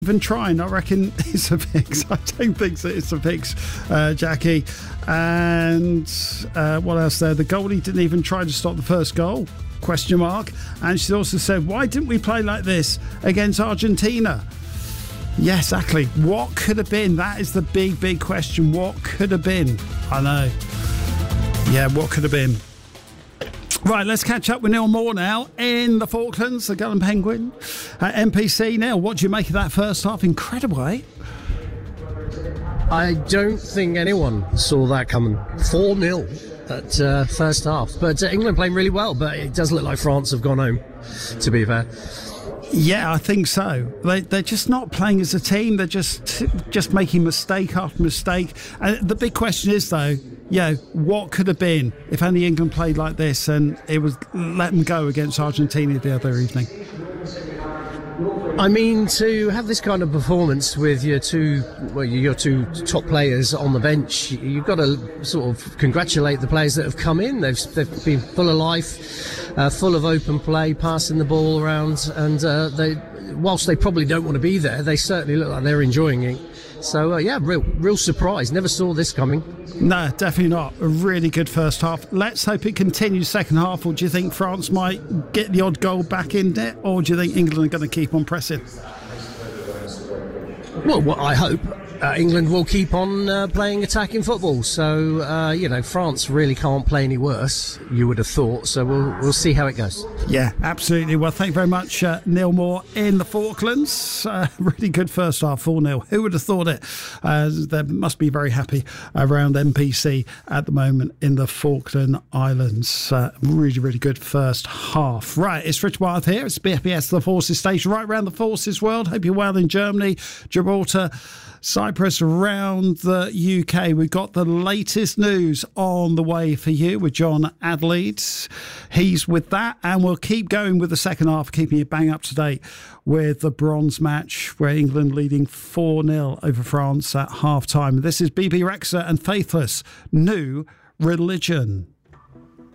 even trying. I reckon it's a fix. I don't think so. It's a fix, Jackie. And what else there? The goalie didn't even try to stop the first goal. Question mark. And she also said, why didn't we play like this against Argentina? Yeah, exactly. What could have been? That is the big question. What could have been? I know. Yeah, what could have been? Right, let's catch up with Neil Moore now in the Falklands, the Gull and Penguin at NPC. Neil, what do you make of that first half? Incredible, eh? I don't think anyone saw that coming. 4-0 at first half. But England playing really well, but it does look like France have gone home, to be fair. Yeah, I think so. They're just not playing as a team. They're just making mistake after mistake. And the big question is, though, what could have been if only England played like this and it was let them go against Argentina the other evening? I mean, to have this kind of performance with your two top players on the bench, you've got to sort of congratulate the players that have come in. They've been full of life, full of open play, passing the ball around, and whilst they probably don't want to be there, they certainly look like they're enjoying it. So, real surprise. Never saw this coming. No, definitely not. A really good first half. Let's hope it continues second half. Or do you think France might get the odd goal back in there? Or do you think England are going to keep on pressing? Well, what I hope. England will keep on playing attacking football. So, France really can't play any worse, you would have thought. So we'll see how it goes. Yeah, absolutely. Well, thank you very much, Neil Moore in the Falklands. Really good first half, 4-0. Who would have thought it? They must be very happy around NPC at the moment in the Falkland Islands. Really, really good first half. Right, it's Rich Wyeth here. It's BFBS, the Forces Station, right around the Forces world. Hope you're well in Germany, Gibraltar, Cyprus, around the UK. We've got the latest news on the way for you with John Adelaide. He's with that, and we'll keep going with the second half, keeping you bang up to date with the bronze match where England leading 4-0 over France at half-time. This is BB Rexa and Faithless, New Religion.